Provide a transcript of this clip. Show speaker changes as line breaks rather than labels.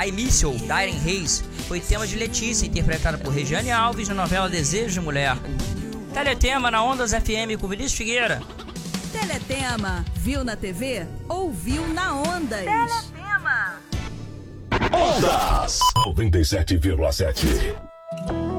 I Miss You, da Iron Reis, foi tema de Letícia, interpretada por Regiane Alves na novela Desejo de Mulher. Teletema na Ondas FM com Vinícius Figueira.
Teletema, viu na TV? Ouviu na Ondas.
Teletema. Ondas 97,7.